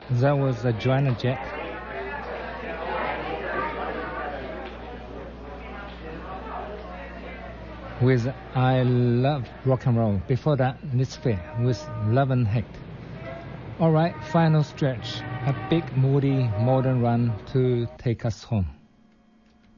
That was Joanna Jett with I Love Rock and Roll. Before that, Liz Phair with Love and Hate. All right, final stretch. A big, moody, modern run to take us home.